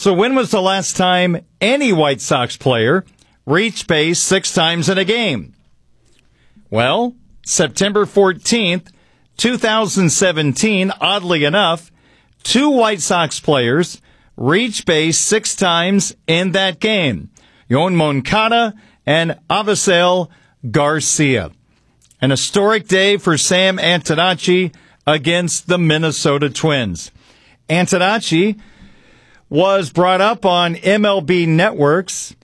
So when was the last time any White Sox player reached base 6 times in a game? Well, September 14th, 2017, oddly enough, 2 White Sox players reached base 6 times in that game. Yoan Moncada and Avisail Garcia. An historic day for Sam Antonacci against the Minnesota Twins. Antonacci was brought up on MLB Network's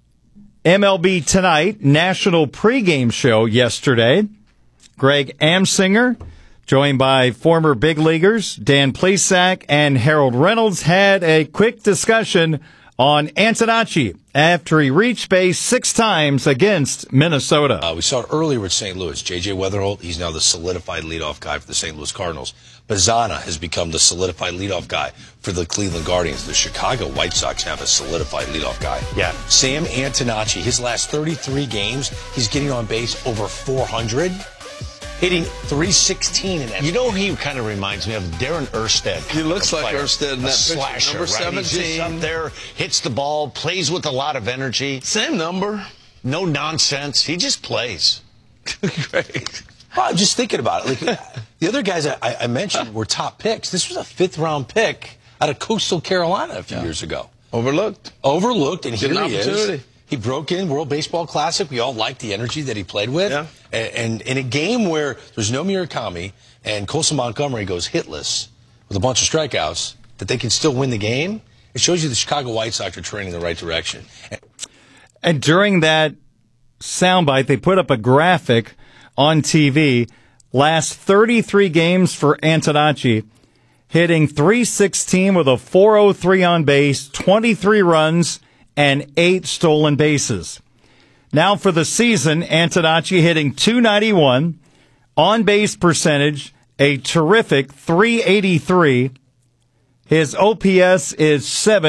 MLB Tonight national pregame show yesterday. Greg Amsinger, joined by former big leaguers Dan Plesac and Harold Reynolds, had a quick discussion on Antonacci after he reached base 6 times against Minnesota. We saw it earlier with St. Louis. J.J. Weatherholt, he's now the solidified leadoff guy for the St. Louis Cardinals. Bazzana has become the solidified leadoff guy for the Cleveland Guardians. The Chicago White Sox have a solidified leadoff guy. Yeah. Sam Antonacci, his last 33 games, he's getting on base over 400. Hitting .316 in that. You know, he kind of reminds me of Darren Erstad. He looks like Erstad in that picture. Slasher, Number 17. Right? He's just up there, hits the ball, plays with a lot of energy. Same number. No nonsense. He just plays. Great. Well, I'm just thinking about it. Like, the other guys I mentioned were top picks. This was a 5th-round pick out of Coastal Carolina a few years ago. Overlooked, and here he opportunity. is. He broke in World Baseball Classic. We all liked the energy that he played with. Yeah. And in a game where there's no Murakami and Colson Montgomery goes hitless with a bunch of strikeouts, that they can still win the game, it shows you the Chicago White Sox are trending in the right direction. And during that soundbite, they put up a graphic on TV. Last 33 games for Antonacci, hitting .316 with a .403 on base, 23 runs, and 8 stolen bases. Now for the season, Antonacci hitting .291, on-base percentage, a terrific .383. His OPS is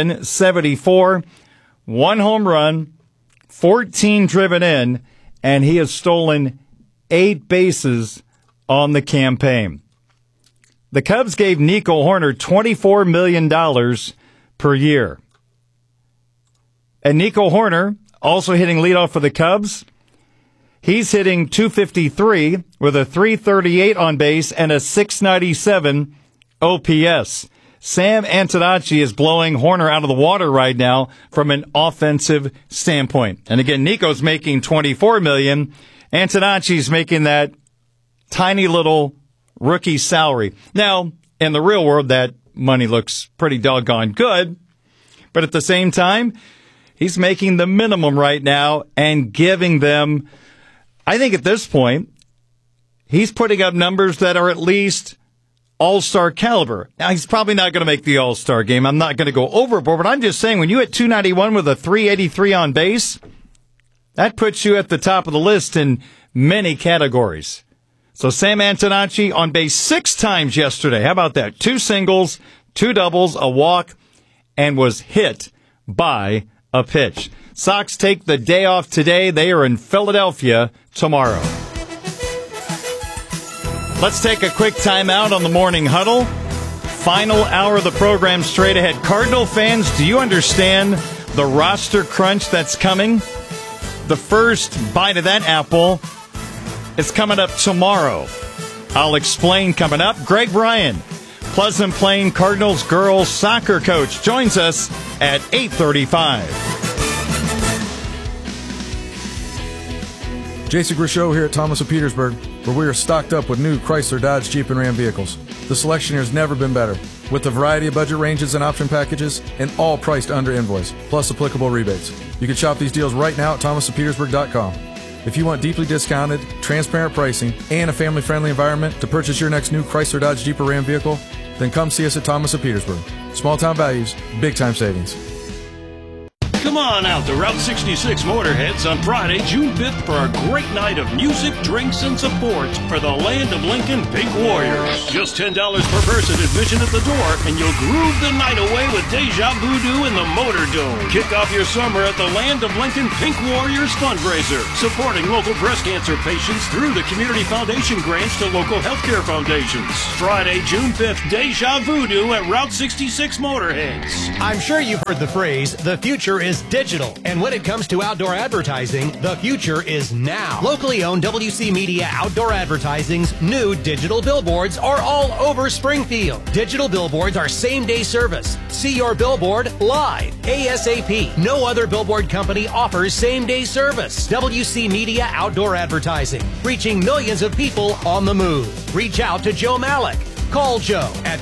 .774, 1 home run, 14 driven in, and he has stolen 8 bases on the campaign. The Cubs gave Nico Hoerner $24 million per year. And Nico Hoerner, also hitting leadoff for the Cubs, he's hitting .253 with a .338 on base and a .697 OPS. Sam Antonacci is blowing Hoerner out of the water right now from an offensive standpoint. And again, Nico's making $24 million. Antonacci's making that tiny little rookie salary. Now, in the real world, that money looks pretty doggone good. But at the same time, he's making the minimum right now and giving them, I think at this point, he's putting up numbers that are at least all-star caliber. Now, he's probably not going to make the all-star game. I'm not going to go overboard, but I'm just saying when you hit .291 with a .383 on base, that puts you at the top of the list in many categories. So Sam Antonacci on base 6 times yesterday. How about that? 2 singles, 2 doubles, a walk, and was hit by a pitch. Sox take the day off today. They are in Philadelphia tomorrow. Let's take a quick timeout on the Morning Huddle. Final hour of the program straight ahead. Cardinal fans, do you understand the roster crunch that's coming? The first bite of that apple is coming up tomorrow. I'll explain coming up. Greg Bryan, Pleasant Plain Cardinals girls soccer coach, joins us at 8:35. Jason Grishow here at Thomas of Petersburg, where we are stocked up with new Chrysler, Dodge, Jeep, and Ram vehicles. The selection here has never been better, with a variety of budget ranges and option packages, and all priced under invoice, plus applicable rebates. You can shop these deals right now at thomasofpetersburg.com. If you want deeply discounted, transparent pricing, and a family-friendly environment to purchase your next new Chrysler, Dodge, Jeep, or Ram vehicle, then come see us at Thomas of Petersburg. Small-town values, big-time savings. Come on out to Route 66 Motorheads on Friday, June 5th for a great night of music, drinks, and support for the Land of Lincoln Pink Warriors. Just $10 per person admission at the door, and you'll groove the night away with Deja Voodoo in the Motor Dome. Kick off your summer at the Land of Lincoln Pink Warriors fundraiser, supporting local breast cancer patients through the Community Foundation grants to local healthcare foundations. Friday, June 5th, Deja Voodoo at Route 66 Motorheads. I'm sure you've heard the phrase, the future is digital. And when it comes to outdoor advertising, the future is now. Locally owned WC Media Outdoor Advertising's new digital billboards are all over Springfield. Digital billboards are same-day service. See your billboard live, ASAP. No other billboard company offers same-day service. WC Media Outdoor Advertising, reaching millions of people on the move. Reach out to Joe Malik. Call Joe at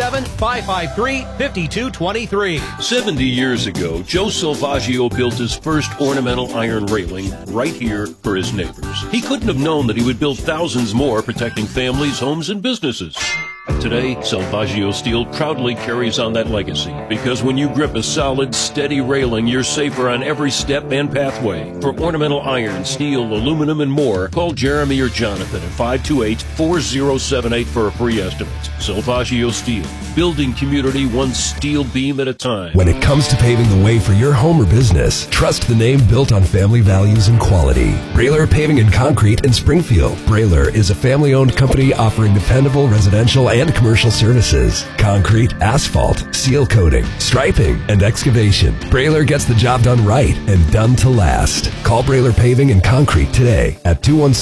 217-553-5223. 70 years ago, Joe Salvaggio built his first ornamental iron railing right here for his neighbors. He couldn't have known that he would build thousands more, protecting families, homes, and businesses. Today, Salvaggio Steel proudly carries on that legacy, because when you grip a solid, steady railing, you're safer on every step and pathway. For ornamental iron, steel, aluminum, and more, call Jeremy or Jonathan at 528-4078 for a free estimate. Salvaggio Steel, building community one steel beam at a time. When it comes to paving the way for your home or business, trust the name built on family values and quality. Brailer Paving and Concrete in Springfield. Brailer is a family-owned company offering dependable residential and commercial services, concrete, asphalt, seal coating, striping, and excavation. Brailer gets the job done right and done to last. Call Brailer Paving and Concrete today at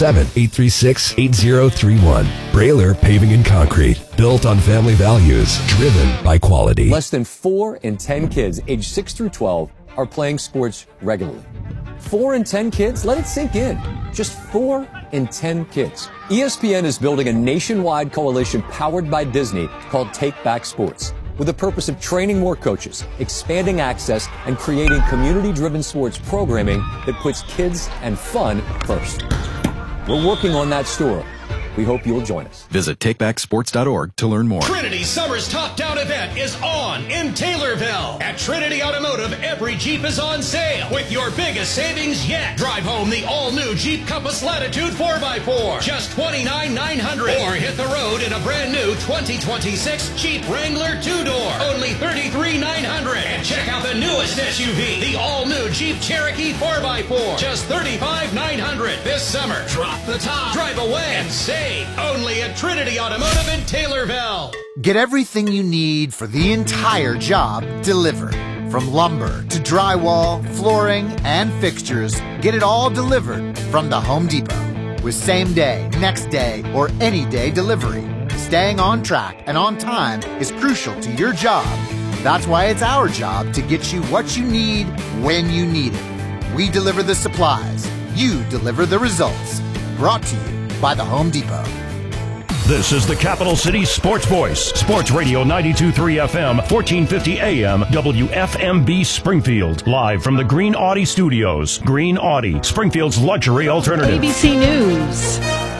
217-836-8031. Brailer Paving and Concrete, built on family values, driven by quality. Less than 4 in 10 kids aged 6 through 12 are playing sports regularly. 4 in 10 kids? Let it sink in. Just 4 in 10 kids. ESPN is building a nationwide coalition powered by Disney called Take Back Sports, with the purpose of training more coaches, expanding access, and creating community-driven sports programming that puts kids and fun first. We're working on that story. We hope you'll join us. Visit takebacksports.org to learn more. Trinity Summer's Top Down event is on in Taylorville. At Trinity Automotive, every Jeep is on sale with your biggest savings yet. Drive home the all-new Jeep Compass Latitude 4x4, just $29,900. Or hit the road in a brand new 2026 Jeep Wrangler 2-door, only $33,900. And check out the newest SUV, the all-new Jeep Cherokee 4x4, just $35,900. This summer, drop the top, drive away, and save. Only at Trinity Automotive in Taylorville. Get everything you need for the entire job delivered. From lumber to drywall, flooring, and fixtures, get it all delivered from the Home Depot. With same day, next day, or any day delivery, staying on track and on time is crucial to your job. That's why it's our job to get you what you need when you need it. We deliver the supplies. You deliver the results. Brought to you by the Home Depot. This is the Capital City Sports Voice. Sports Radio 92.3 FM, 1450 AM, WFMB Springfield. Live from the Green Audi Studios. Green Audi, Springfield's luxury alternative. ABC News.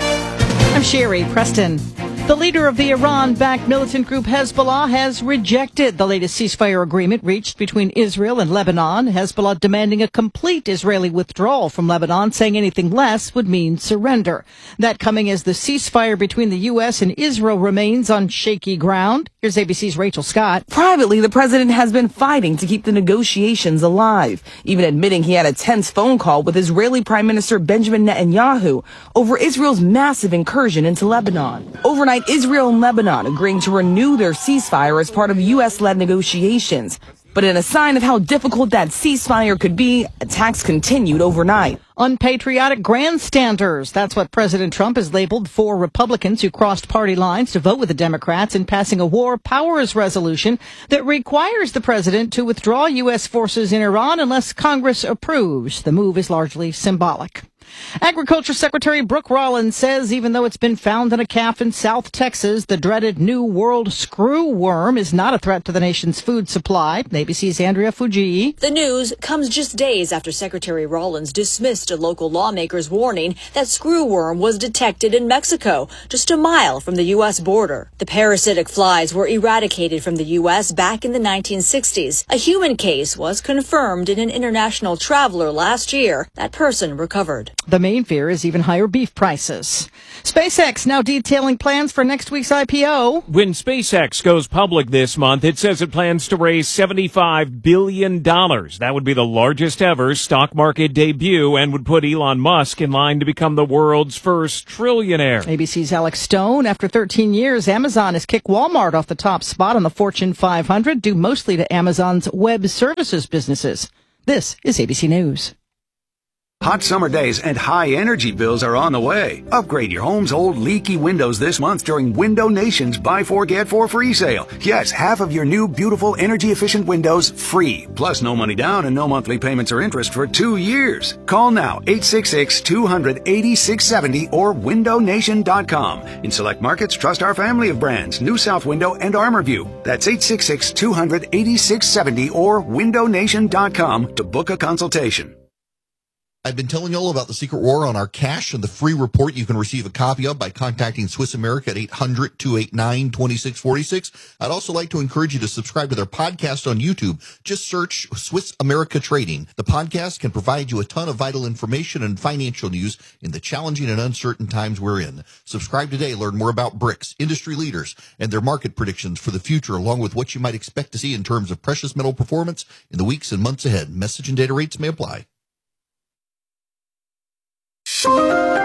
I'm Sherry Preston. The leader of the Iran-backed militant group Hezbollah has rejected the latest ceasefire agreement reached between Israel and Lebanon. Hezbollah demanding a complete Israeli withdrawal from Lebanon, saying anything less would mean surrender. That coming as the ceasefire between the U.S. and Israel remains on shaky ground. Here's ABC's Rachel Scott. Privately, the president has been fighting to keep the negotiations alive, even admitting he had a tense phone call with Israeli Prime Minister Benjamin Netanyahu over Israel's massive incursion into Lebanon. Overnight, Israel and Lebanon agreeing to renew their ceasefire as part of U.S.-led negotiations. But in a sign of how difficult that ceasefire could be, attacks continued overnight. Unpatriotic grandstanders. That's what President Trump has labeled 4 Republicans who crossed party lines to vote with the Democrats in passing a war powers resolution that requires the president to withdraw U.S. forces in Iran unless Congress approves. The move is largely symbolic. Agriculture Secretary Brooke Rollins says even though it's been found in a calf in South Texas, the dreaded New World screw worm is not a threat to the nation's food supply. ABC's Andrea Fujii. The news comes just days after Secretary Rollins dismissed a local lawmaker's warning that screw worm was detected in Mexico, just a mile from the U.S. border. The parasitic flies were eradicated from the U.S. back in the 1960s. A human case was confirmed in an international traveler last year. That person recovered. The main fear is even higher beef prices. SpaceX now detailing plans for next week's IPO. When SpaceX goes public this month, it says it plans to raise $75 billion. That would be the largest ever stock market debut and would put Elon Musk in line to become the world's first trillionaire. ABC's Alex Stone. After 13 years, Amazon has kicked Walmart off the top spot on the Fortune 500, due mostly to Amazon's web services businesses. This is ABC News. Hot summer days and high energy bills are on the way. Upgrade your home's old leaky windows this month during Window Nation's Buy 4 Get 4 free sale. Yes, half of your new beautiful energy efficient windows free. Plus no money down and no monthly payments or interest for 2 years. Call now 866-200-8670 or windownation.com. In select markets, trust our family of brands, New South Window and ArmorView. That's 866-200-8670 or windownation.com to book a consultation. I've been telling you all about the secret war on our cash and the free report you can receive a copy of by contacting Swiss America at 800-289-2646. I'd also like to encourage you to subscribe to their podcast on YouTube. Just search Swiss America Trading. The podcast can provide you a ton of vital information and financial news in the challenging and uncertain times we're in. Subscribe today. Learn more about BRICS, industry leaders, and their market predictions for the future, along with what you might expect to see in terms of precious metal performance in the weeks and months ahead. Message and data rates may apply. From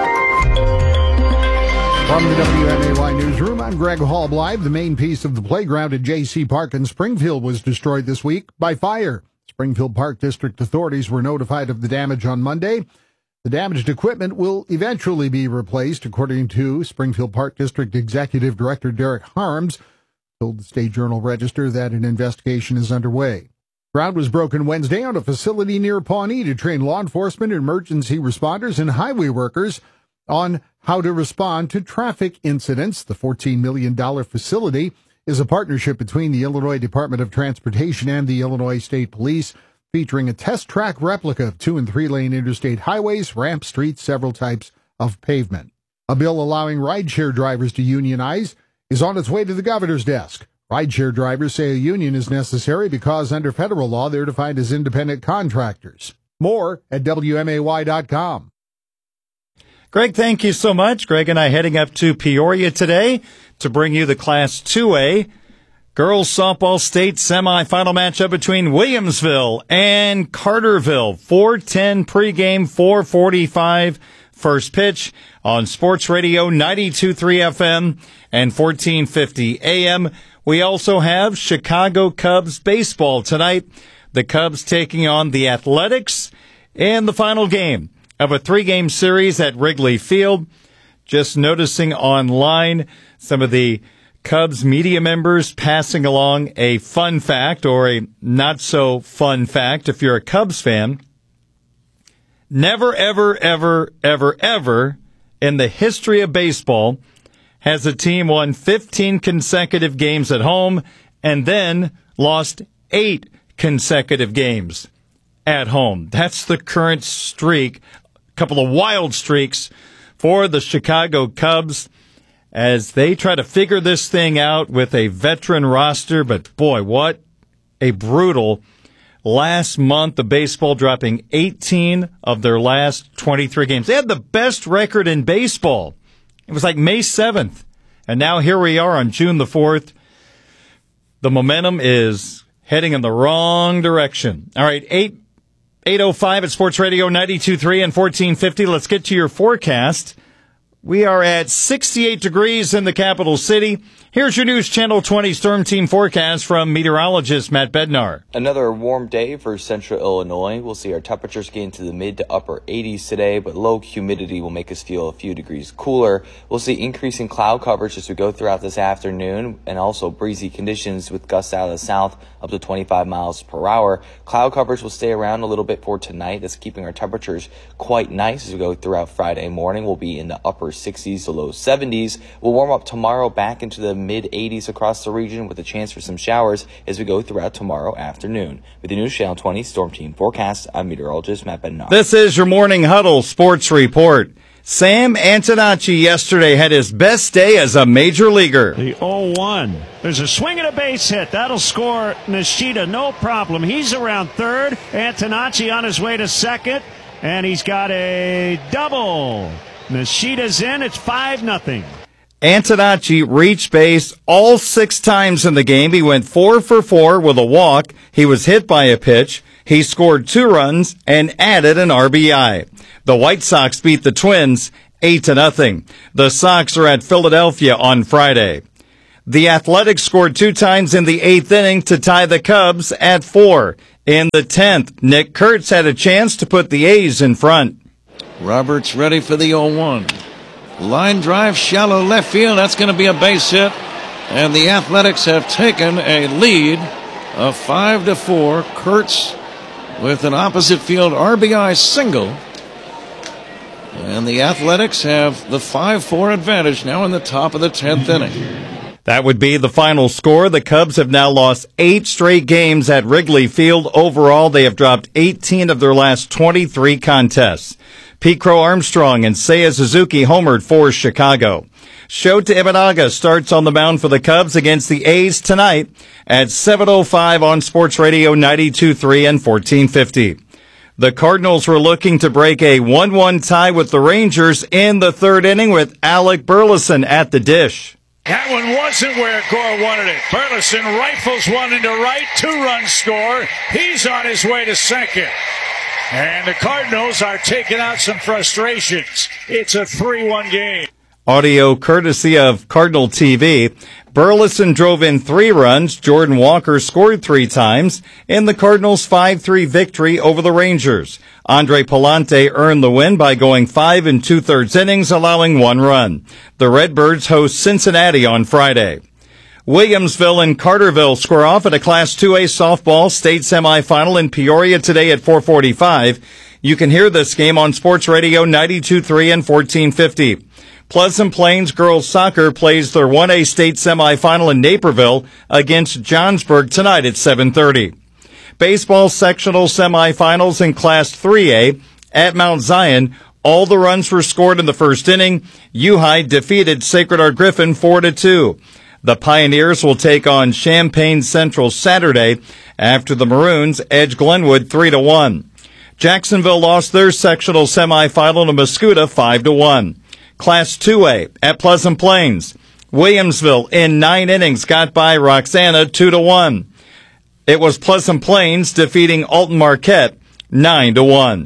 the WMAY newsroom, I'm Greg Hall-Blythe. The main piece of the playground at J.C. Park in Springfield was destroyed this week by fire. Springfield Park District authorities were notified of the damage on Monday. The damaged equipment will eventually be replaced, according to Springfield Park District Executive Director Derek Harms, told the State Journal-Register that an investigation is underway. Ground was broken Wednesday on a facility near Pawnee to train law enforcement, emergency responders, and highway workers on how to respond to traffic incidents. The $14 million facility is a partnership between the Illinois Department of Transportation and the Illinois State Police, featuring a test track replica of 2- and 3-lane interstate highways, ramp streets, several types of pavement. A bill allowing rideshare drivers to unionize is on its way to the governor's desk. Rideshare drivers say a union is necessary because under federal law, they're defined as independent contractors. More at WMAY.com. Greg, thank you so much. Greg and I heading up to Peoria today to bring you the Class 2A girls softball state semifinal matchup between Williamsville and Carterville. 4:10 pregame, 4:45 first pitch on Sports Radio 92.3 FM and 1450 AM. We also have Chicago Cubs baseball tonight. The Cubs taking on the Athletics in the final game of a 3-game series at Wrigley Field. Just noticing online some of the Cubs media members passing along a fun fact or a not so fun fact. If you're a Cubs fan, never, ever, ever, ever, ever in the history of baseball has a team won 15 consecutive games at home and then lost 8 consecutive games at home. That's the current streak. A couple of wild streaks for the Chicago Cubs as they try to figure this thing out with a veteran roster. But boy, what a brutal last month of baseball, dropping 18 of their last 23 games. They had the best record in baseball. It was like May 7th. And now here we are on June the 4th. The momentum is heading in the wrong direction. All right, 8:05 at Sports Radio 92.3 and 1450. Let's get to your forecast. We are at 68 degrees in the capital city. Here's your News Channel 20 Storm Team forecast from meteorologist Matt Bednar. Another warm day for central Illinois. We'll see our temperatures get into the mid to upper 80s today, but low humidity will make us feel a few degrees cooler. We'll see increasing cloud coverage as we go throughout this afternoon, and also breezy conditions with gusts out of the south up to 25 miles per hour. Cloud coverage will stay around a little bit for tonight. That's keeping our temperatures quite nice as we go throughout Friday morning. We'll be in the upper 60s to low 70s. We'll warm up tomorrow back into the mid 80s across the region with a chance for some showers as we go throughout tomorrow afternoon. With the News Channel 20 Storm Team forecast, I'm meteorologist Matt Bednar. This is your Morning Huddle Sports Report. Sam Antonacci yesterday had his best day as a major leaguer. The 0-1. There's a swing and a base hit. That'll score Nishida, no problem. He's around third. Antonacci on his way to second, and he's got a double. Nishida's in. It's 5-0. Antonacci reached base all 6 times in the game. He went 4 for 4 with a walk. He was hit by a pitch. He scored 2 runs and added an RBI. The White Sox beat the Twins 8-0. The Sox are at Philadelphia on Friday. The Athletics scored 2 times in the 8th inning to tie the Cubs at 4. In the 10th, Nick Kurtz had a chance to put the A's in front. Roberts ready for the 0-1. Line drive, shallow left field. That's going to be a base hit. And the Athletics have taken a lead of 5-4. Kurtz with an opposite field RBI single. And the Athletics have the 5-4 advantage now in the top of the 10th inning. That would be the final score. The Cubs have now lost 8 straight games at Wrigley Field. Overall, they have dropped 18 of their last 23 contests. Pete Crow Armstrong and Seiya Suzuki homered for Chicago. Shota Imanaga starts on the mound for the Cubs against the A's tonight at 7:05 on Sports Radio 92.3 and 1450. The Cardinals were looking to break a 1-1 tie with the Rangers in the 3rd inning with Alec Burleson at the dish. That one wasn't where Gore wanted it. Burleson rifles one into right, 2-run score. He's on his way to second. And the Cardinals are taking out some frustrations. It's a 3-1 game. Audio courtesy of Cardinal TV. Burleson drove in 3 runs. Jordan Walker scored 3 times in the Cardinals' 5-3 victory over the Rangers. Andre Palante earned the win by going 5 2/3 innings, allowing 1 run. The Redbirds host Cincinnati on Friday. Williamsville and Carterville square off at a Class 2A softball state semifinal in Peoria today at 4:45. You can hear this game on Sports Radio 92.3 and 1450. Pleasant Plains girls soccer plays their 1A state semifinal in Naperville against Johnsburg tonight at 7:30. Baseball sectional semifinals in Class 3A at Mount Zion. All the runs were scored in the first inning. U-High defeated Sacred Heart Griffin 4-2. The Pioneers will take on Champaign Central Saturday after the Maroons edge Glenwood 3-1. Jacksonville lost their sectional semifinal to Mascoutah 5-1. Class 2A at Pleasant Plains. Williamsville in 9 innings got by Roxana 2-1. It was Pleasant Plains defeating Alton Marquette 9-1.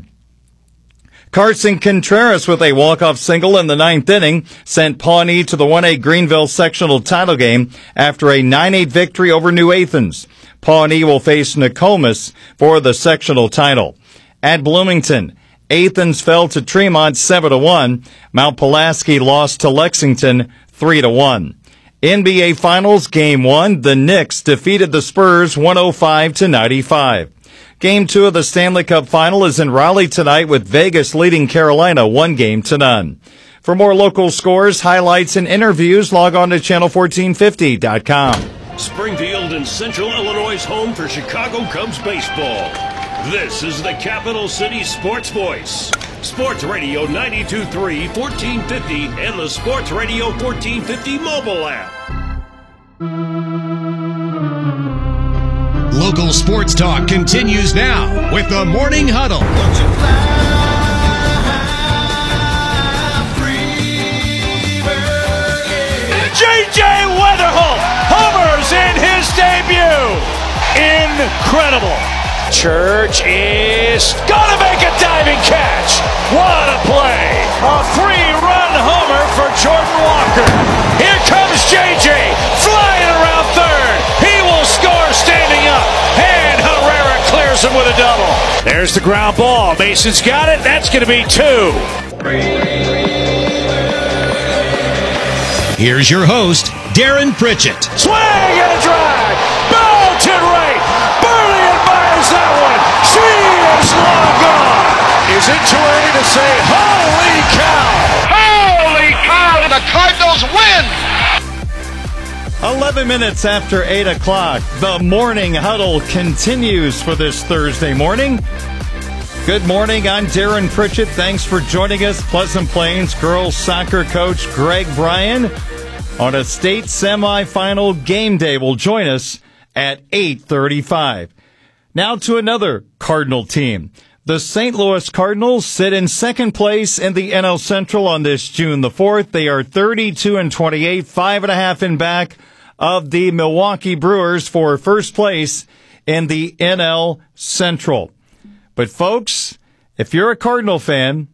Carson Contreras with a walk-off single in the 9th inning sent Pawnee to the 1A Greenville sectional title game after a 9-8 victory over New Athens. Pawnee will face Nokomis for the sectional title. At Bloomington, Athens fell to Tremont 7-1. Mount Pulaski lost to Lexington 3-1. NBA Finals Game 1, the Knicks defeated the Spurs 105-95. Game 2 of the Stanley Cup Final is in Raleigh tonight with Vegas leading Carolina 1-0. For more local scores, highlights, and interviews, log on to channel1450.com. Springfield and Central Illinois' home for Chicago Cubs baseball. This is the Capital City Sports Voice. Sports Radio 92.3, 1450, and the Sports Radio 1450 mobile app. Local sports talk continues now with the Morning Huddle. J.J. Weatherholt homers in his debut. Incredible. Church is gonna make a diving catch. What a play. A 3-run homer for Jordan Walker. Here comes J.J. Mason with a double. There's the ground ball. Mason's got it. That's going to be 2. Here's your host, Darren Pritchett. Swing and a drive. Belted right. Burley admires that one. She is long gone. Is it too early to say, holy cow? Holy cow! The Cardinals win! 11 minutes after 8 o'clock, the morning huddle continues for this Thursday morning. Good morning, I'm Darren Pritchett. Thanks for joining us. Pleasant Plains girls soccer coach Greg Bryan on a state semifinal game day will join us at 8:35. Now to another Cardinal team. The St. Louis Cardinals sit in second place in the NL Central on this June the 4th. They are 32-28, 5.5 in back of the Milwaukee Brewers for first place in the NL Central. But folks, if you're a Cardinal fan,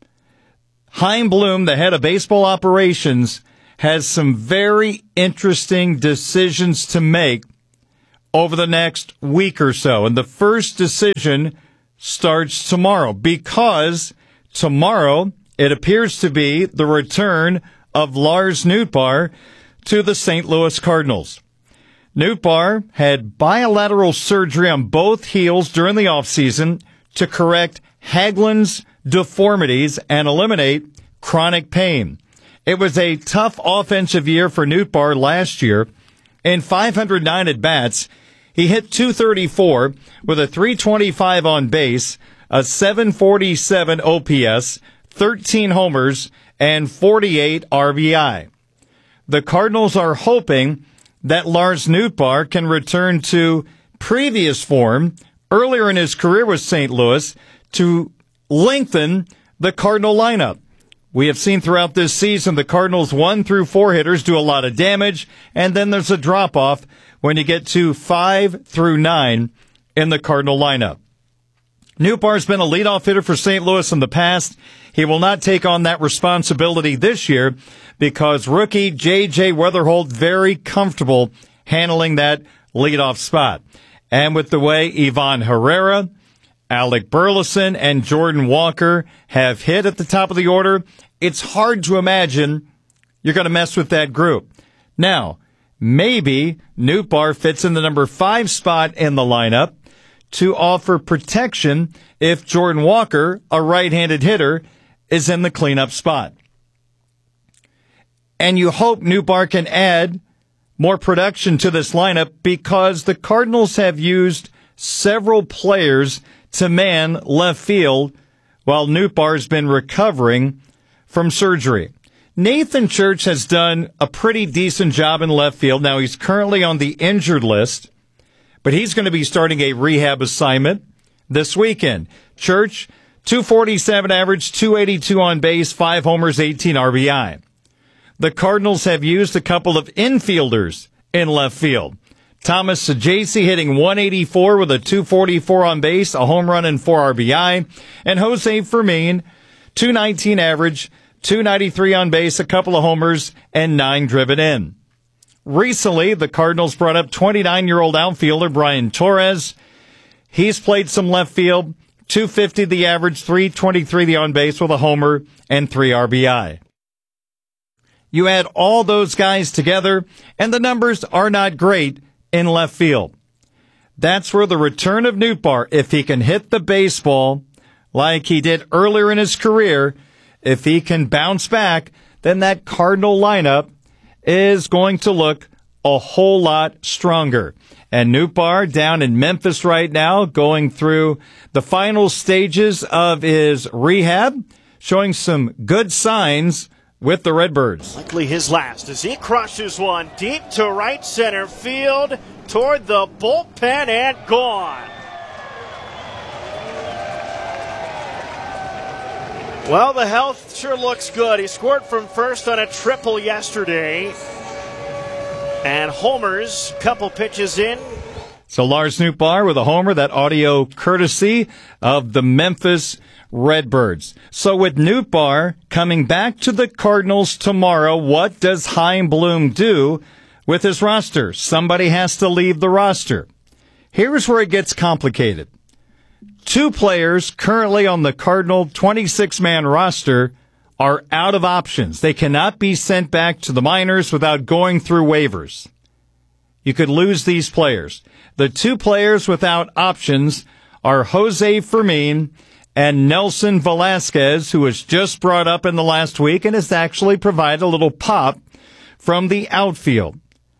Chaim Bloom, the head of baseball operations, has some very interesting decisions to make over the next week or so. And the first decision starts tomorrow, because tomorrow it appears to be the return of Lars Nootbaar to the St. Louis Cardinals. Nootbaar had bilateral surgery on both heels during the offseason to correct Haglund's deformities and eliminate chronic pain. It was a tough offensive year for Nootbaar last year. In 509 at-bats, he hit .234 with a .325 on base, a .747 OPS, 13 homers, and 48 RBI. The Cardinals are hoping that Lars Nootbaar can return to previous form earlier in his career with St. Louis to lengthen the Cardinal lineup. We have seen throughout this season the Cardinals 1 through 4 hitters do a lot of damage, and then there's a drop-off when you get to 5 through 9 in the Cardinal lineup. Nootbaar's been a leadoff hitter for St. Louis in the past. He will not take on that responsibility this year because rookie J.J. Weatherholt very comfortable handling that leadoff spot. And with the way Ivan Herrera, Alec Burleson, and Jordan Walker have hit at the top of the order, it's hard to imagine you're going to mess with that group. Now, maybe Nootbaar fits in the number 5 spot in the lineup to offer protection if Jordan Walker, a right-handed hitter, is in the cleanup spot. And you hope Nootbaar can add more production to this lineup because the Cardinals have used several players to man left field while Nootbaar's been recovering from surgery. Nathan Church has done a pretty decent job in left field. Now, he's currently on the injured list, but he's going to be starting a rehab assignment this weekend. Church, .247 average, .282 on base, 5 homers, 18 RBI. The Cardinals have used a couple of infielders in left field. Thomas Saggese hitting .184 with a .244 on base, a home run and 4 RBI. And Jose Fermin, .219 average, .293 on base, a couple of homers, and 9 driven in. Recently, the Cardinals brought up 29-year-old outfielder Brian Torres. He's played some left field, .250 the average, .323 the on base with a homer and 3 RBI. You add all those guys together, and the numbers are not great in left field. That's where the return of Nootbaar, if he can hit the baseball like he did earlier in his career, if he can bounce back, then that Cardinal lineup is going to look a whole lot stronger. And Nootbaar down in Memphis right now, going through the final stages of his rehab, showing some good signs with the Redbirds. Likely his last as he crushes one deep to right center field toward the bullpen and gone. Well, the health sure looks good. He scored from first on a triple yesterday. And homers, couple pitches in. So Lars Nootbaar with a homer, that audio courtesy of the Memphis Redbirds. So with Nootbaar coming back to the Cardinals tomorrow, what does Chaim Bloom do with his roster? Somebody has to leave the roster. Here's where it gets complicated. 2 players currently on the Cardinal 26-man roster are out of options. They cannot be sent back to the minors without going through waivers. You could lose these players. The 2 players without options are Jose Fermin and Nelson Velasquez, who was just brought up in the last week and has actually provided a little pop from the outfield.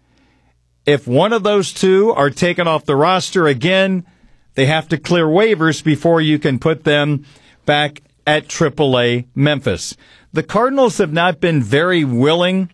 If one of those 2 are taken off the roster again, they have to clear waivers before you can put them back at AAA Memphis. The Cardinals have not been very willing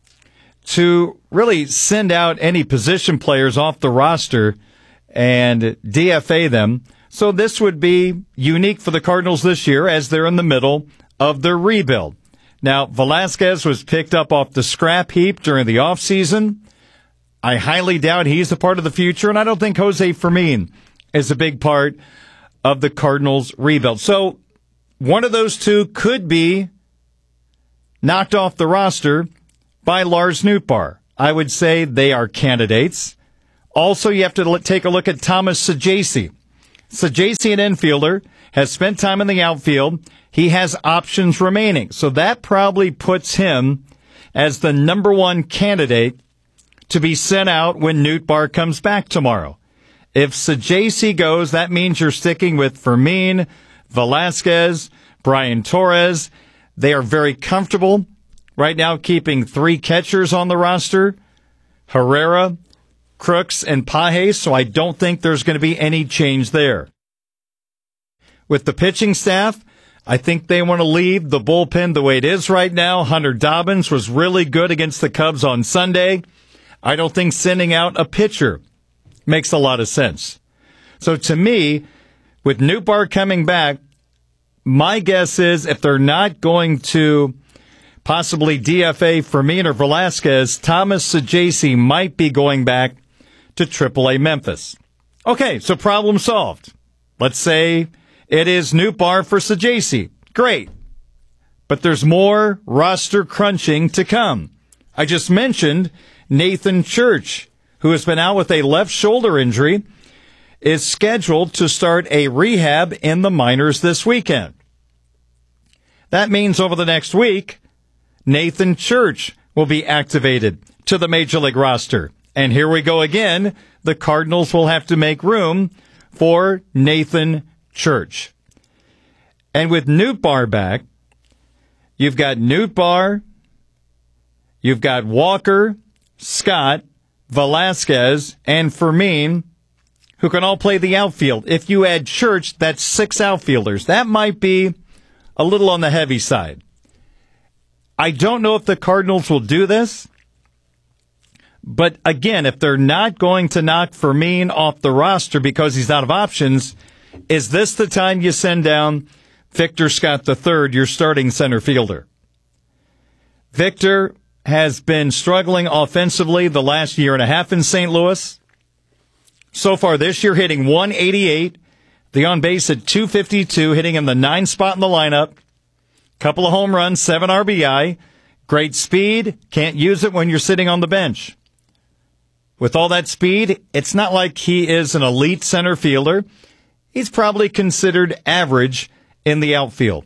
to really send out any position players off the roster and DFA them. So this would be unique for the Cardinals this year as they're in the middle of their rebuild. Now, Velasquez was picked up off the scrap heap during the offseason. I highly doubt he's a part of the future, and I don't think Jose Fermin is a big part of the Cardinals' rebuild. So one of those 2 could be knocked off the roster by Lars Nootbaar. I would say they are candidates. Also, you have to take a look at Thomas Saggese. Saggese, an infielder, has spent time in the outfield. He has options remaining. So that probably puts him as the number 1 candidate to be sent out when Nootbaar comes back tomorrow. If Saggese goes, that means you're sticking with Fermin, Velasquez, Brian Torres. They are very comfortable right now keeping 3 catchers on the roster, Herrera, Crooks, and Paje, so I don't think there's going to be any change there. With the pitching staff, I think they want to leave the bullpen the way it is right now. Hunter Dobbins was really good against the Cubs on Sunday. I don't think sending out a pitcher makes a lot of sense. So to me, with Nootbaar coming back, my guess is if they're not going to possibly DFA Fermin or Velasquez, Thomas Saggese might be going back to AAA Memphis. Okay, so problem solved. Let's say it is Nootbaar for Saggese. Great. But there's more roster crunching to come. I just mentioned Nathan Church, who has been out with a left shoulder injury, is scheduled to start a rehab in the minors this weekend. That means over the next week, Nathan Church will be activated to the Major League roster. And here we go again. The Cardinals will have to make room for Nathan Church. And with Nootbaar back, you've got Nootbaar, you've got Walker, Scott, Velasquez, and Fermin, who can all play the outfield. If you add Church, that's 6 outfielders. That might be a little on the heavy side. I don't know if the Cardinals will do this, but again, if they're not going to knock Fermin off the roster because he's out of options, is this the time you send down Victor Scott III, your starting center fielder? Victor has been struggling offensively the last year and a half in St. Louis. So far this year, hitting .188, the on base at .252, hitting in the 9th spot in the lineup. Couple of home runs, 7 RBI. Great speed. Can't use it when you're sitting on the bench. With all that speed, it's not like he is an elite center fielder. He's probably considered average in the outfield.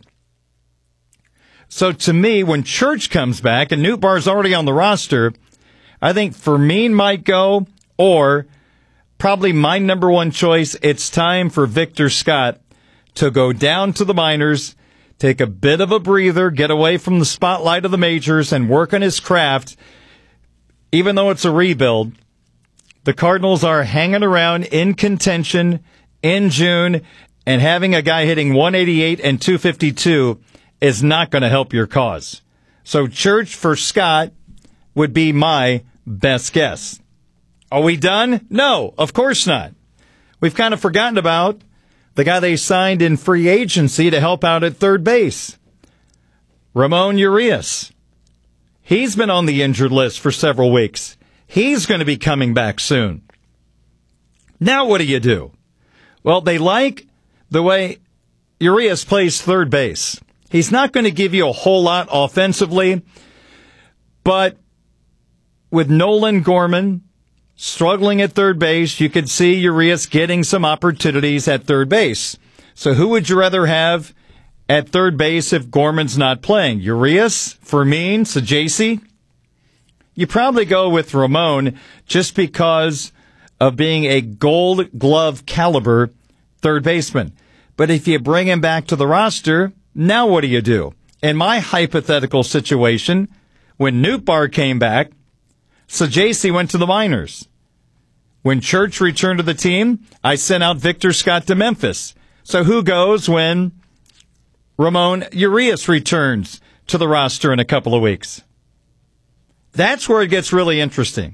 So to me, when Church comes back and Nootbaar's already on the roster, I think Fermin might go, or probably my number 1 choice, it's time for Victor Scott to go down to the minors, take a bit of a breather, get away from the spotlight of the majors, and work on his craft. Even though it's a rebuild, the Cardinals are hanging around in contention in June, and having a guy hitting .188 and .252 is not going to help your cause. So Church for Scott would be my best guess. Are we done? No, of course not. We've kind of forgotten about the guy they signed in free agency to help out at third base, Ramon Urias. He's been on the injured list for several weeks. He's going to be coming back soon. Now what do? Well, they like the way Urias plays third base. He's not going to give you a whole lot offensively, but with Nolan Gorman struggling at third base. You could see Urias getting some opportunities at third base. So who would you rather have at third base if Gorman's not playing? Urias, Fermin, Saggese? You probably go with Ramon just because of being a Gold Glove caliber third baseman. But if you bring him back to the roster, now what do you do? In my hypothetical situation, when Nootbaar came back, Saggese went to the minors. When Church returned to the team, I sent out Victor Scott to Memphis. So who goes when Ramon Urias returns to the roster in a couple of weeks? That's where it gets really interesting.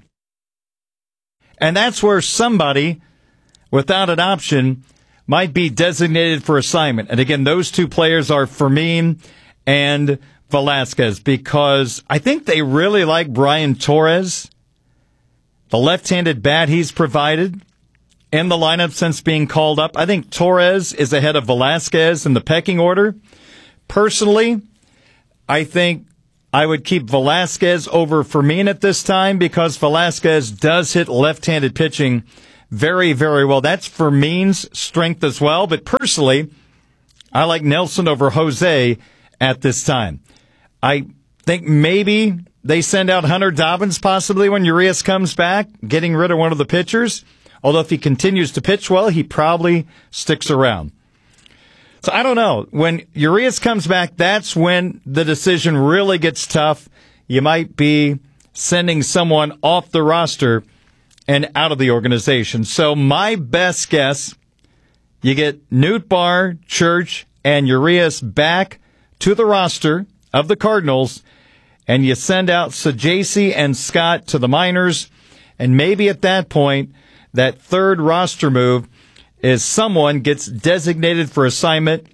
And that's where somebody, without an option, might be designated for assignment. And again, those two players are Fermin and Velasquez, because I think they really like Brian Torres, the left-handed bat he's provided in the lineup since being called up. I think Torres is ahead of Velasquez in the pecking order. Personally, I think I would keep Velasquez over Fermin at this time because Velasquez does hit left-handed pitching very, very well. That's Fermin's strength as well. But personally, I like Nelson over Jose at this time. I think maybe they send out Hunter Dobbins possibly when Urias comes back, getting rid of one of the pitchers. Although if he continues to pitch well, he probably sticks around. So I don't know. When Urias comes back, that's when the decision really gets tough. You might be sending someone off the roster and out of the organization. So my best guess, you get Nootbaar, Church, and Urias back to the roster of the Cardinals, and you send out Saggese and Scott to the minors, and maybe at that point, that third roster move is someone gets designated for assignment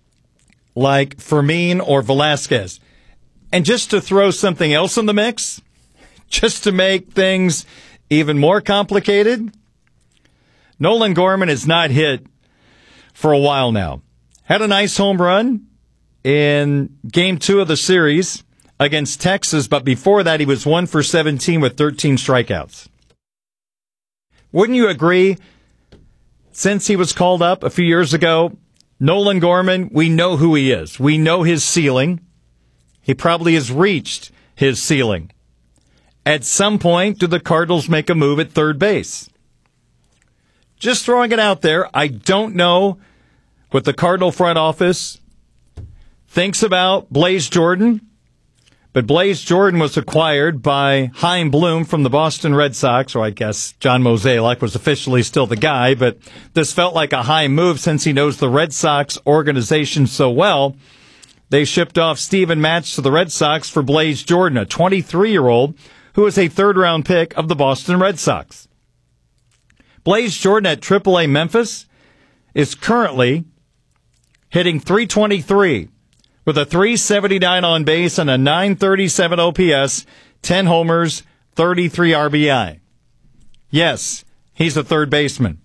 like Fermin or Velasquez. And just to throw something else in the mix, just to make things even more complicated, Nolan Gorman has not hit for a while now. Had a nice home run in Game 2 of the series against Texas, but before that he was 1 for 17 with 13 strikeouts. Wouldn't you agree? Since he was called up a few years ago, Nolan Gorman, we know who he is. We know his ceiling. He probably has reached his ceiling. At some point, do the Cardinals make a move at third base? Just throwing it out there. I don't know what the Cardinal front office thinks about Blaze Jordan, but Blaze Jordan was acquired by Chaim Bloom from the Boston Red Sox, or I guess John Mozeliak was officially still the guy, but this felt like a high move since he knows the Red Sox organization so well. They shipped off Steven Matz to the Red Sox for Blaze Jordan, a 23-year-old who is a third-round pick of the Boston Red Sox. Blaze Jordan at AAA Memphis is currently hitting .323 with a .379 on base and a .937 OPS, 10 homers, 33 RBI. Yes, he's a third baseman.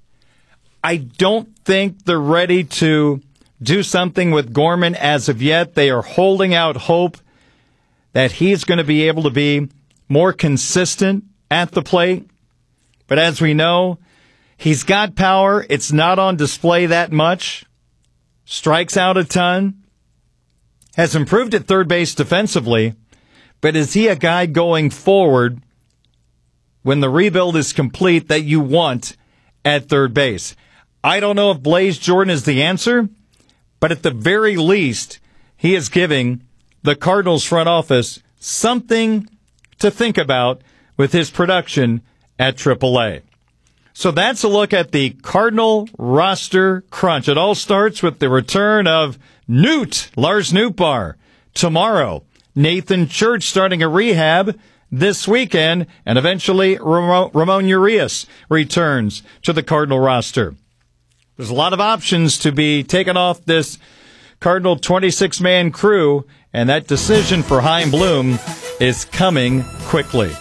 I don't think they're ready to do something with Gorman as of yet. They are holding out hope that he's going to be able to be more consistent at the plate. But as we know, he's got power. It's not on display that much. Strikes out a ton. Has improved at third base defensively. But is he a guy going forward when the rebuild is complete that you want at third base? I don't know if Blaze Jordan is the answer, but at the very least, he is giving the Cardinals front office something to think about with his production at AAA. So that's a look at the Cardinal roster crunch. It all starts with the return of Lars Nootbaar. Tomorrow, Nathan Church starting a rehab this weekend, and eventually Ramon Urias returns to the Cardinal roster. There's a lot of options to be taken off this Cardinal 26-man crew, and that decision for Chaim Bloom is coming quickly.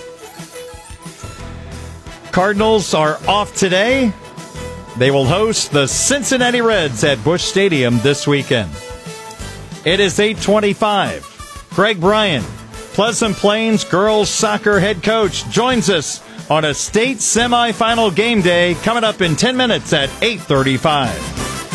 Cardinals are off today. They will host the Cincinnati Reds at Busch Stadium this weekend. It is 8:25. Greg Bryant, Pleasant Plains girls soccer head coach, joins us on a state semifinal game day coming up in 10 minutes at 8:35.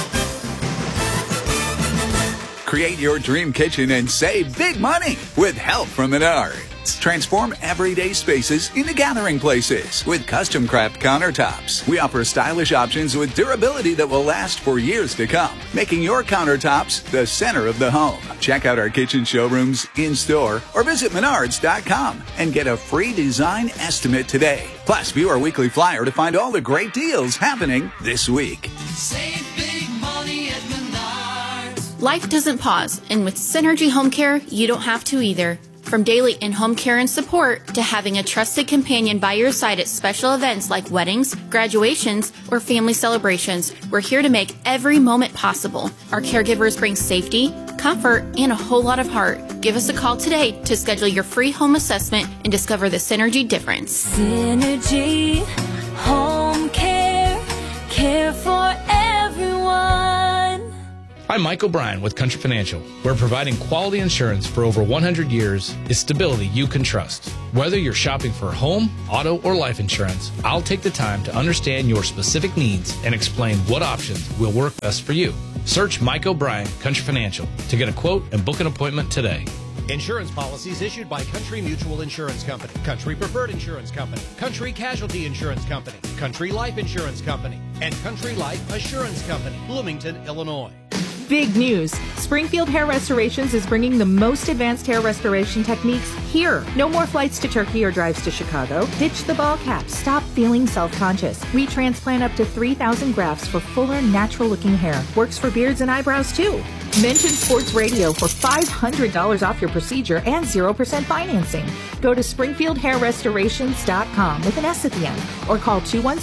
Create your dream kitchen and save big money with help from Menards. Transform everyday spaces into gathering places with custom craft countertops. We offer stylish options with durability that will last for years to come, making your countertops the center of the home. Check out our kitchen showrooms in-store or visit Menards.com and get a free design estimate today. Plus, view our weekly flyer to find all the great deals happening this week. Save big money at Menards. Life doesn't pause, and with Synergy Home Care, you don't have to either. From daily in-home care and support to having a trusted companion by your side at special events like weddings, graduations, or family celebrations, we're here to make every moment possible. Our caregivers bring safety, comfort, and a whole lot of heart. Give us a call today to schedule your free home assessment and discover the Synergy difference. Synergy Home Care, care for everyone. I'm Mike O'Brien with Country Financial, where providing quality insurance for over 100 years is stability you can trust. Whether you're shopping for home, auto, or life insurance, I'll take the time to understand your specific needs and explain what options will work best for you. Search Mike O'Brien Country Financial to get a quote and book an appointment today. Insurance policies issued by Country Mutual Insurance Company, Country Preferred Insurance Company, Country Casualty Insurance Company, Country Life Insurance Company, and Country Life Assurance Company, Bloomington, Illinois. Big news. Springfield Hair Restorations is bringing the most advanced hair restoration techniques here. No more flights to Turkey or drives to Chicago. Ditch the ball cap. Stop feeling self-conscious. We transplant up to 3,000 grafts for fuller, natural-looking hair. Works for beards and eyebrows, too. Mention Sports Radio for $500 off your procedure and 0% financing. Go to SpringfieldHairRestorations.com with an S at the end or call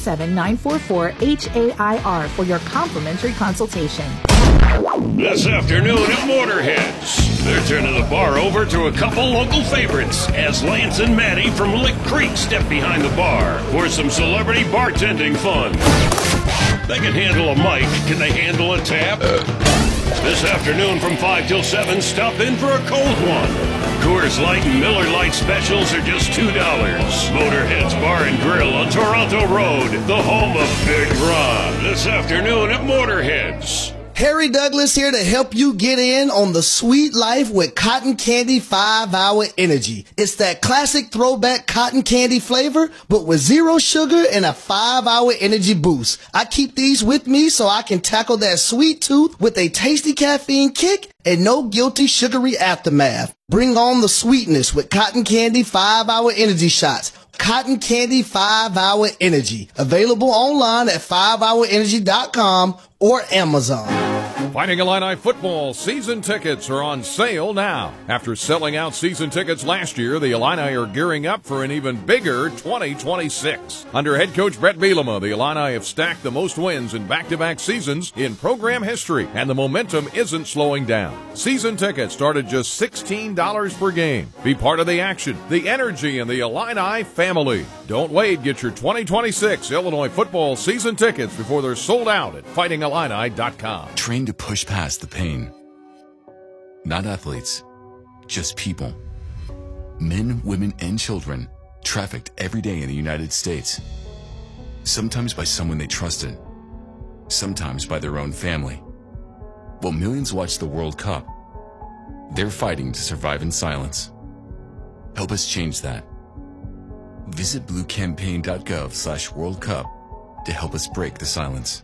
217-944-HAIR for your complimentary consultation. This afternoon at Motorheads, they're turning the bar over to a couple local favorites as Lance and Maddie from Lick Creek step behind the bar for some celebrity bartending fun. They can handle a mic. Can they handle a tap? This afternoon from 5 till 7, stop in for a cold one. Coors Light and Miller Lite specials are just $2. Motorheads Bar and Grill on Toronto Road, the home of Big Ron. This afternoon at Motorheads. Harry Douglas here to help you get in on the sweet life with Cotton Candy 5-Hour Energy. It's that classic throwback cotton candy flavor, but with 0 sugar and a 5-hour energy boost. I keep these with me so I can tackle that sweet tooth with a tasty caffeine kick and no guilty sugary aftermath. Bring on the sweetness with Cotton Candy 5-Hour Energy Shots. Cotton Candy 5-Hour Energy. Available online at 5hourenergy.com or Amazon. Fighting Illini football season tickets are on sale now. After selling out season tickets last year, the Illini are gearing up for an even bigger 2026. Under head coach Brett Bielema, the Illini have stacked the most wins in back-to-back seasons in program history, and the momentum isn't slowing down. Season tickets start at just $16 per game. Be part of the action, the energy, and the Illini family. Don't wait. Get your 2026 Illinois football season tickets before they're sold out at fightingillini.com. Train to push past the pain. Not athletes, just people. Men, women, and children trafficked every day in the United States. Sometimes by someone they trusted, sometimes by their own family. While millions watch the World Cup, they're fighting to survive in silence. Help us change that. Visit bluecampaign.gov/World Cup to help us break the silence.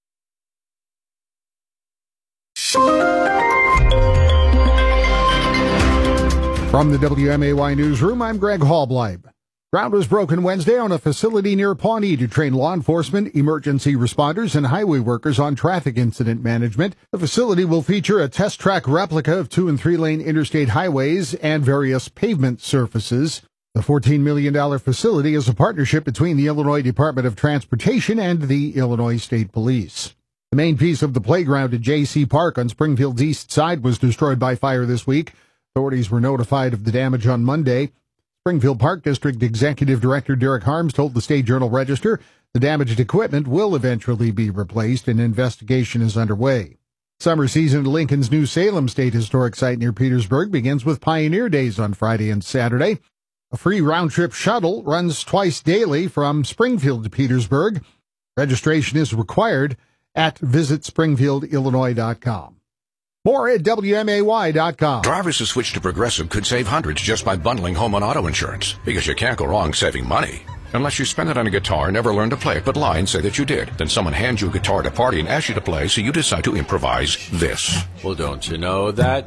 From the WMAY Newsroom, I'm Greg Hallbleib. Ground was broken Wednesday on a facility near Pawnee to train law enforcement, emergency responders, and highway workers on traffic incident management. The facility will feature a test track replica of 2- and 3-lane interstate highways and various pavement surfaces. The $14 million facility is a partnership between the Illinois Department of Transportation and the Illinois State Police. The main piece of the playground at J.C. Park on Springfield's east side was destroyed by fire this week. Authorities were notified of the damage on Monday. Springfield Park District Executive Director Derek Harms told the State Journal-Register the damaged equipment will eventually be replaced and investigation is underway. Summer season at Lincoln's New Salem State Historic Site near Petersburg begins with Pioneer Days on Friday and Saturday. A free round-trip shuttle runs twice daily from Springfield to Petersburg. Registration is required at visitspringfieldillinois.com. More at WMAY.com. Drivers who switch to Progressive could save hundreds just by bundling home and auto insurance, because you can't go wrong saving money. Unless you spend it on a guitar, never learn to play it, but lie and say that you did. Then someone hands you a guitar at a party and asks you to play, so you decide to improvise this. Well, don't you know that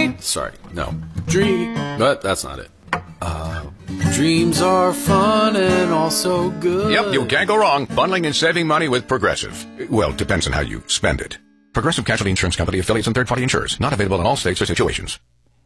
but that's not it. Dreams are fun and also good. Yep, you can't go wrong. Bundling and saving money with Progressive. Well, it depends on how you spend it. Progressive Casualty Insurance Company, affiliates, and third-party insurers. Not available in all states or situations.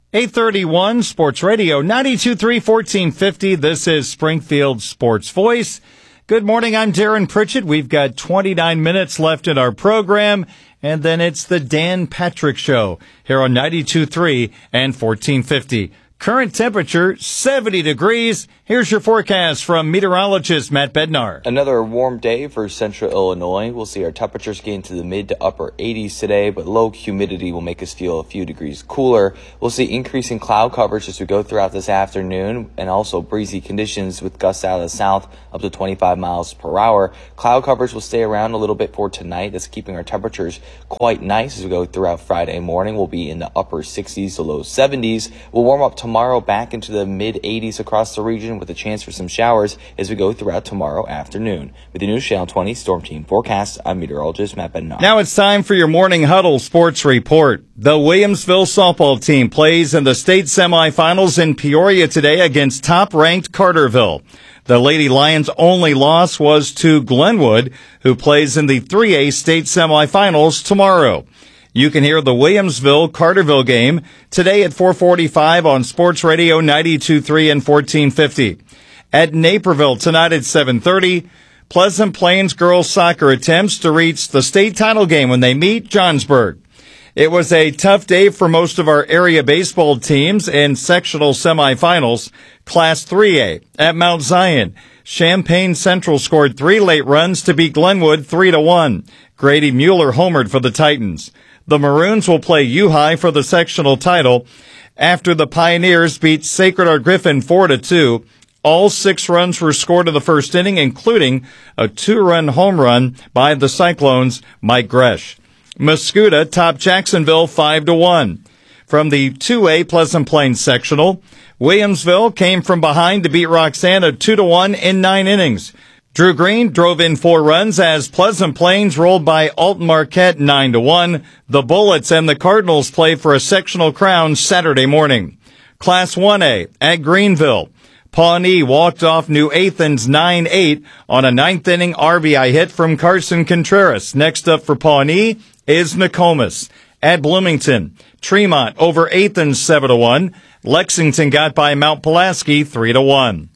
831 Sports Radio, 92.3, 1450. This is Springfield Sports Voice. Good morning, I'm Darren Pritchett. We've got 29 minutes left in our program, and then it's the Dan Patrick Show here on 92.3 and 1450. Current temperature, 70 degrees. Here's your forecast from meteorologist Matt Bednar. Another warm day for central Illinois. We'll see our temperatures get into the mid to upper 80s today, but low humidity will make us feel a few degrees cooler. We'll see increasing cloud coverage as we go throughout this afternoon, and also breezy conditions with gusts out of the south up to 25 miles per hour. Cloud coverage will stay around a little bit for tonight. That's keeping our temperatures quite nice as we go throughout Friday morning. We'll be in the upper 60s to low 70s. We'll warm up tomorrow back into the mid 80s across the region with a chance for some showers as we go throughout tomorrow afternoon. With the new Channel 20 Storm Team forecast, I'm meteorologist Matt Bednar. Now it's time for your Morning Huddle Sports Report. The Williamsville softball team plays in the state semifinals in Peoria today against top-ranked Carterville. The Lady Lions' only loss was to Glenwood, who plays in the 3A state semifinals tomorrow. You can hear the Williamsville-Carterville game today at 4:45 on Sports Radio 92.3 and 1450. At Naperville tonight at 7:30, Pleasant Plains girls soccer attempts to reach the state title game when they meet Johnsburg. It was a tough day for most of our area baseball teams in sectional semifinals. Class 3A at Mount Zion, Champaign Central scored 3 late runs to beat Glenwood 3-1. Grady Mueller homered for the Titans. The Maroons will play U-High for the sectional title after the Pioneers beat Sacred Heart Griffin 4-2. All 6 runs were scored in the first inning, including a 2-run home run by the Cyclones' Mike Gresh. Mascoutah topped Jacksonville 5-1. From the 2A Pleasant Plains sectional, Williamsville came from behind to beat Roxana 2-1 in 9 innings. Drew Green drove in 4 runs as Pleasant Plains rolled by Alton Marquette 9-1. The Bullets and the Cardinals play for a sectional crown Saturday morning. Class 1A at Greenville, Pawnee walked off New Athens 9-8 on a 9th inning RBI hit from Carson Contreras. Next up for Pawnee is Nokomis. At Bloomington, Tremont over Athens 7-1. Lexington got by Mount Pulaski 3-1.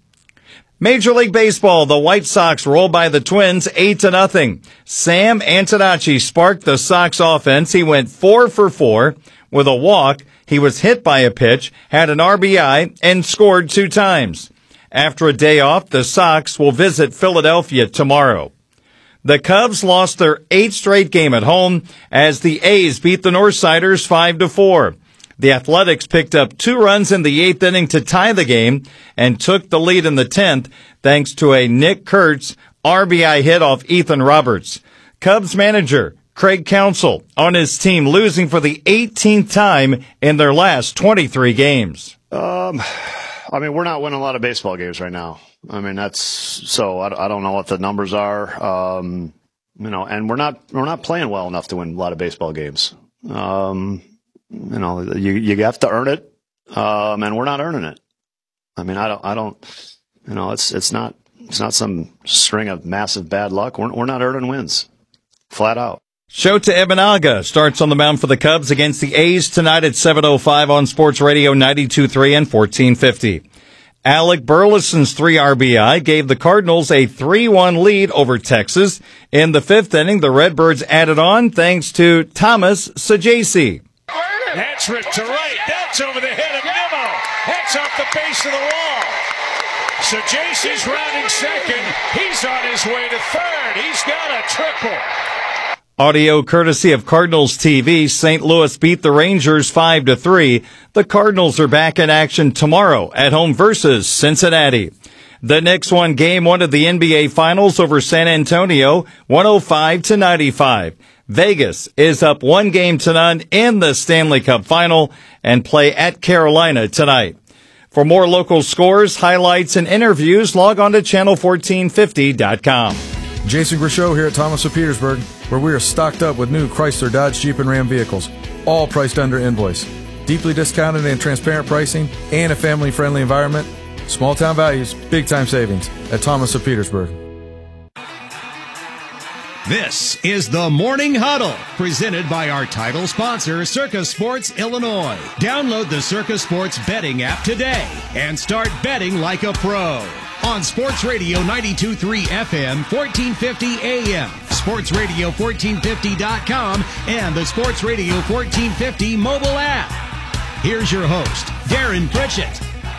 Major League Baseball, the White Sox rolled by the Twins 8-0. Sam Antonacci sparked the Sox offense. He went 4 for 4 with a walk. He was hit by a pitch, had an RBI, and scored 2 times. After a day off, the Sox will visit Philadelphia tomorrow. The Cubs lost their 8th straight game at home as the A's beat the Northsiders 5-4. The Athletics picked up 2 runs in the 8th inning to tie the game and took the lead in the 10th thanks to a Nick Kurtz RBI hit off Ethan Roberts. Cubs manager Craig Counsell on his team losing for the 18th time in their last 23 games. We're not winning a lot of baseball games right now. I don't know what the numbers are. And we're not playing well enough to win a lot of baseball games. You have to earn it, and we're not earning it. It's not some string of massive bad luck. We're not earning wins, flat out. Shota Imanaga starts on the mound for the Cubs against the A's tonight at 7:05 on Sports Radio 92.3 and 1450. Alec Burleson's 3 RBI gave the Cardinals a 3-1 lead over Texas. In the 5th inning, the Redbirds added on thanks to Thomas Sajasi. That's ripped to right. That's over the head of Nimmo. That's off the base of the wall. Sajasi's rounding second. He's on his way to third. He's got a triple. Audio courtesy of Cardinals TV. St. Louis beat the Rangers 5-3. The Cardinals are back in action tomorrow at home versus Cincinnati. The Knicks won Game 1 of the NBA Finals over San Antonio, 105-95. Vegas is up 1-0 in the Stanley Cup Final and play at Carolina tonight. For more local scores, highlights, and interviews, log on to channel1450.com. Jason Grishow here at Thomas of Petersburg, where we are stocked up with new Chrysler, Dodge, Jeep, and Ram vehicles, all priced under invoice. Deeply discounted and transparent pricing and a family-friendly environment. Small town values, big time savings at Thomas of Petersburg. This is the Morning Huddle, presented by our title sponsor, Circus Sports Illinois. Download the Circus Sports betting app today and start betting like a pro. On Sports Radio 92.3 FM, 1450 AM, sportsradio1450.com, and the Sports Radio 1450 mobile app. Here's your host, Darren Pritchett.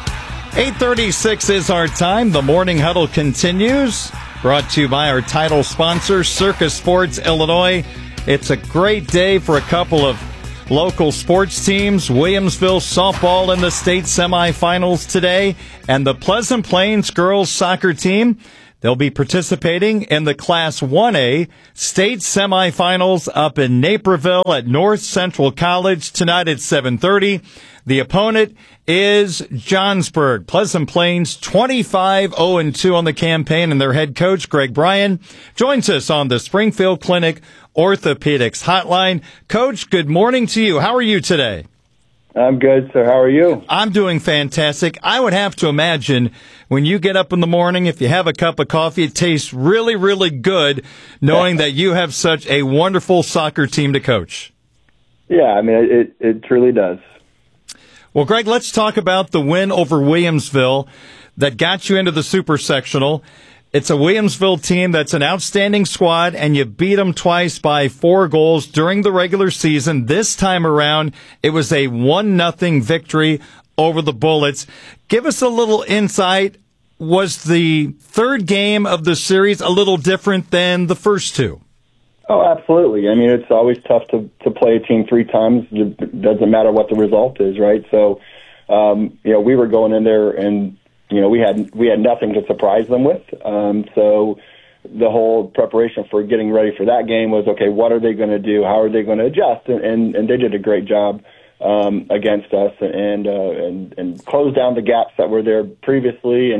8:36 is our time. The Morning Huddle continues. Brought to you by our title sponsor, Circus Sports Illinois. It's a great day for a couple of local sports teams. Williamsville softball in the state semifinals today, and the Pleasant Plains girls soccer team. They'll be participating in the Class 1A state semifinals up in Naperville at North Central College tonight at 7:30. The opponent is Johnsburg. Pleasant Plains 25-0-2 on the campaign, and their head coach, Greg Bryan, joins us on the Springfield Clinic Orthopedics Hotline. Coach, good morning to you. How are you today? I'm good, sir. How are you? I'm doing fantastic. I would have to imagine when you get up in the morning, if you have a cup of coffee, it tastes really, really good knowing that you have such a wonderful soccer team to coach. Yeah, I mean, it truly does. Well, Greg, let's talk about the win over Williamsville that got you into the Super Sectional. It's a Williamsville team that's an outstanding squad, and you beat them twice by 4 goals during the regular season. This time around, it was a 1-0 victory over the Bullets. Give us a little insight. Was the third game of the series a little different than the first two? Oh, absolutely. I mean, it's always tough to play a team 3 times. It doesn't matter what the result is, right? So, we were going in there and, we had nothing to surprise them with. So the whole preparation for getting ready for that game was, okay, what are they going to do? How are they going to adjust? And they did a great job against us and closed down the gaps that were there previously.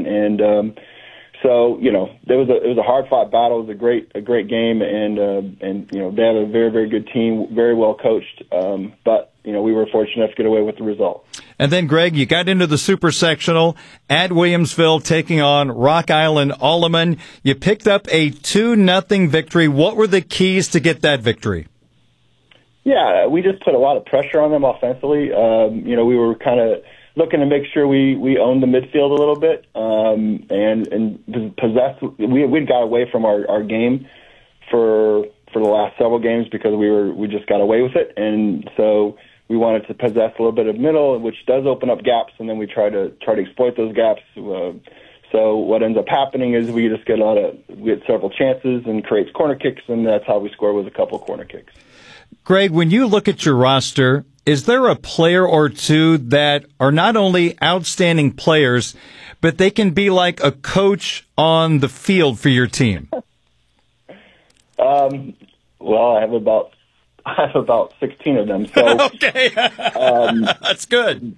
So, it was a hard-fought battle. It was a great game, and they have a very, very good team, very well coached. But we were fortunate enough to get away with the result. And then, Greg, you got into the Super Sectional at Williamsville, taking on Rock Island Alleman. You picked up a 2-0 victory. What were the keys to get that victory? Yeah, we just put a lot of pressure on them offensively. We were kind of looking to make sure we owned the midfield a little bit and possessed. We'd got away from our game for the last several games because we just got away with it, and so we wanted to possess a little bit of middle, which does open up gaps, and then we try to exploit those gaps. So what ends up happening is we just get several chances and creates corner kicks, and that's how we score with a couple of corner kicks. Greg, when you look at your roster, is there a player or two that are not only outstanding players, but they can be like a coach on the field for your team? Well, I have about 16 of them. So okay, that's good.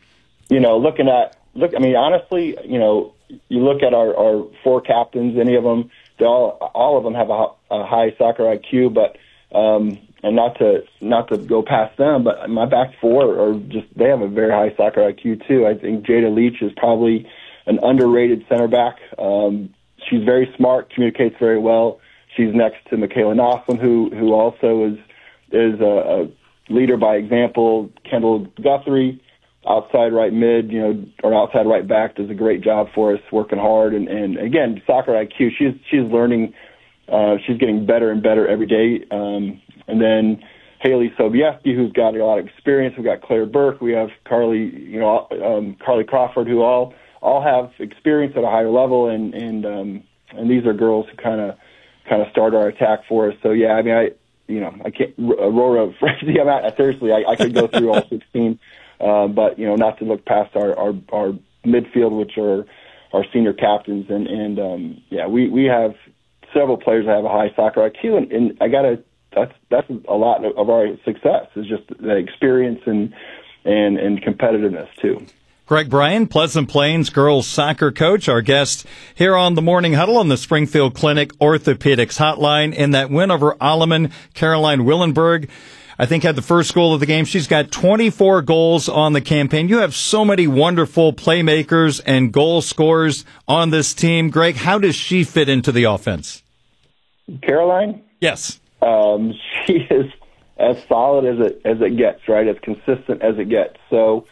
Honestly, you look at our 4 captains. Any of them, all of them have a high soccer IQ, but. And not to go past them, but my back 4 they have a very high soccer IQ too. I think Jada Leach is probably an underrated center back. She's very smart, communicates very well. She's next to Michaela Nosson, who also is a leader by example. Kendall Guthrie, outside right mid, or outside right back, does a great job for us, working hard. And again, soccer IQ, she's learning. She's getting better and better every day. And then Haley Sobieski, who's got a lot of experience. We've got Claire Burke. We have Carly Crawford, who all have experience at a higher level. And these are girls who kind of start our attack for us. So yeah, I mean, I can't, Aurora, seriously, I could go through all 16, but, not to look past our midfield, which are our senior captains. And we have several players that have a high soccer IQ, and that's a lot of our success is just the experience and competitiveness too. Greg Bryan, Pleasant Plains girls soccer coach, our guest here on the Morning Huddle on the Springfield Clinic Orthopedics Hotline. In that win over Alleman, Caroline Willenberg, I think, had the first goal of the game. She's got 24 goals on the campaign. You have so many wonderful playmakers and goal scorers on this team. Greg, how does she fit into the offense? Caroline? Yes. She is as solid as it gets, right? As consistent as it gets. So,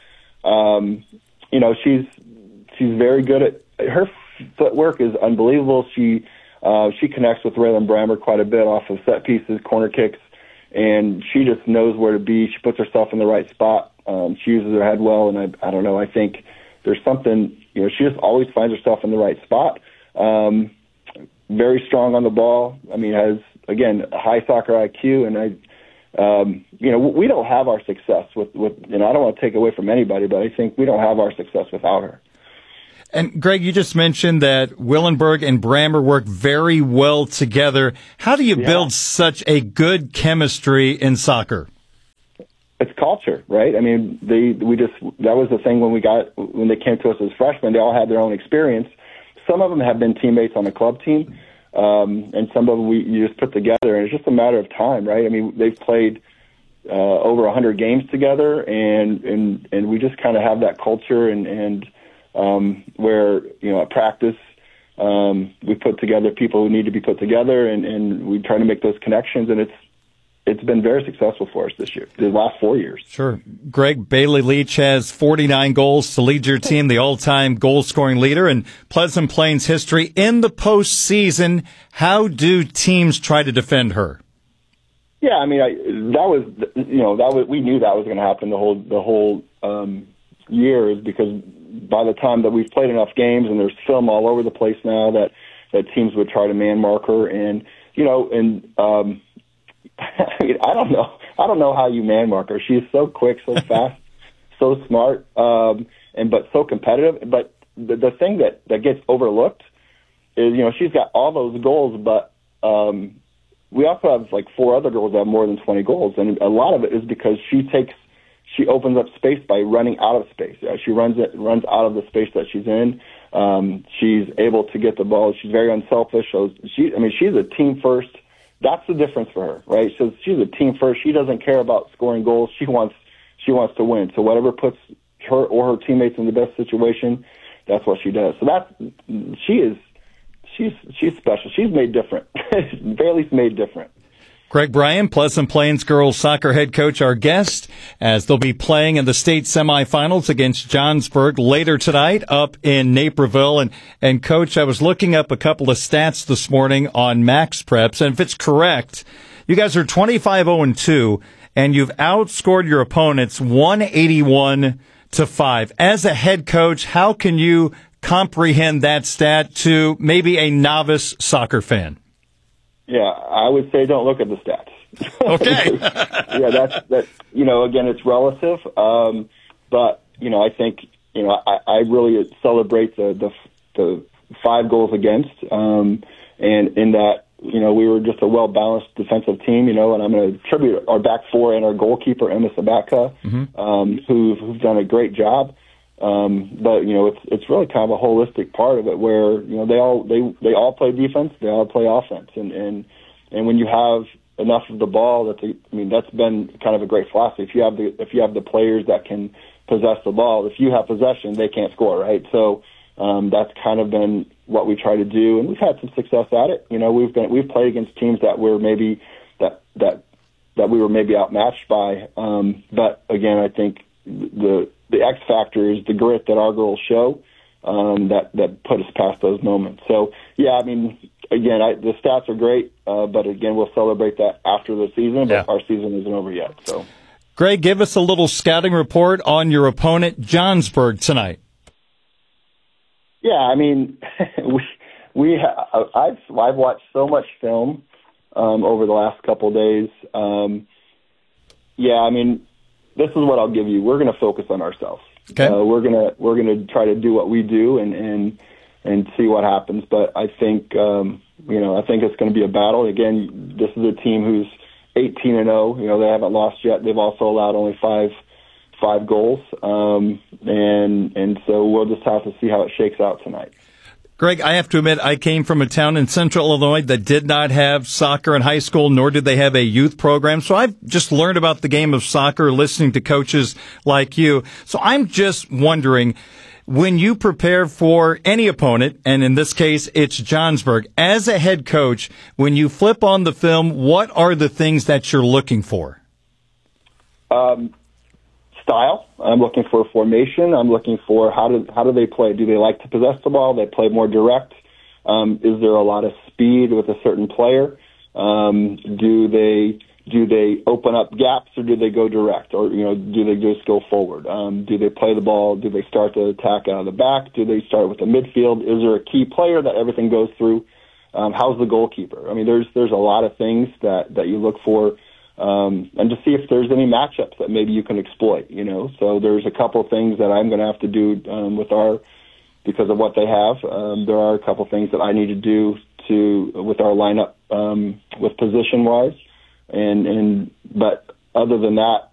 she's very good at her footwork is unbelievable. She connects with Raylan Brammer quite a bit off of set pieces, corner kicks, and she just knows where to be. She puts herself in the right spot. She uses her head well, and I don't know. I think there's something. She just always finds herself in the right spot. Very strong on the ball. I mean, has again a high soccer IQ, and we don't have our success with I don't want to take away from anybody, but I think we don't have our success without her. And Greg, you just mentioned that Willenberg and Brammer work very well together. How do you build such a good chemistry in soccer? It's culture, right? I mean, that was the thing when they came to us as freshmen. They all had their own experience. Some of them have been teammates on the club team. And some of them you just put together, and it's just a matter of time, right? I mean, they've played over 100 games together, and we just kind of have that culture, and where at practice we put together people who need to be put together, and we try to make those connections, and it's been very successful for us this year, the last 4 years. Sure. Greg, Bailey Leach has 49 goals to lead your team, the all-time goal-scoring leader in Pleasant Plains history. In the postseason, how do teams try to defend her? Yeah, I mean, we knew that was going to happen the whole year, is because by the time that we've played enough games and there's film all over the place now that teams would try to man mark her, and I mean, I don't know how you man mark her. She's so quick, so fast, so smart, but so competitive. But the thing that gets overlooked is, she's got all those goals, but we also have like 4 other girls that have more than 20 goals, and a lot of it is because she opens up space by running out of space. She runs out of the space that she's in. She's able to get the ball. She's very unselfish. So she's a team first. That's the difference for her, right? So she's a team first. She doesn't care about scoring goals. She wants to win. So whatever puts her or her teammates in the best situation, that's what she does. So she's special. She's made different. Bailey's made different. Greg Bryan, Pleasant Plains girls soccer head coach, our guest, as they'll be playing in the state semifinals against Johnsburg later tonight up in Naperville. And Coach, I was looking up a couple of stats this morning on Max Preps, and if it's correct, you guys are 25-0-2, and you've outscored your opponents 181-5. As a head coach, how can you comprehend that stat to maybe a novice soccer fan? Yeah, I would say don't look at the stats. Okay. Yeah, that's again, it's relative. But, I think, I really celebrate the 5 goals against. And in that, we were just a well-balanced defensive team, and I'm going to attribute our back 4 and our goalkeeper, Emma Sabatka, who've done a great job. But it's really kind of a holistic part of it where they all play defense, they all play offense, and when you have enough of the ball, that's been kind of a great philosophy. If you have the players that can possess the ball, if you have possession, they can't score, right? So that's kind of been what we try to do, and we've had some success at it. We've played against teams that were maybe that we were maybe outmatched by, but again, I think the X factor is the grit that our girls show that put us past those moments. So, yeah, again, the stats are great, but again, we'll celebrate that after the season, but our season isn't over yet. So, Greg, give us a little scouting report on your opponent, Johnsburg, tonight. Yeah, I've watched so much film over the last couple of days. Yeah, I mean, this is what I'll give you. We're going to focus on ourselves. Okay. We're gonna try to do what we do and see what happens. But I think I think it's going to be a battle. Again, this is a team who's 18-0. They haven't lost yet. They've also allowed only five goals, and so we'll just have to see how it shakes out tonight. Greg, I have to admit, I came from a town in central Illinois that did not have soccer in high school, nor did they have a youth program. So I've just learned about the game of soccer listening to coaches like you. So I'm just wondering, when you prepare for any opponent, and in this case it's Johnsburg, as a head coach, when you flip on the film, what are the things that you're looking for? Style. I'm looking for formation. I'm looking for how do they play? Do they like to possess the ball? They play more direct. Is there a lot of speed with a certain player? Do they open up gaps, or do they go direct, or do they just go forward? Do they play the ball? Do they start the attack out of the back? Do they start with the midfield? Is there a key player that everything goes through? How's the goalkeeper? I mean, there's a lot of things that you look for. And to see if there's any matchups that maybe you can exploit, So there's a couple things that I'm going to have to do because of what they have. There are a couple things that I need to do with our lineup with position wise, but other than that,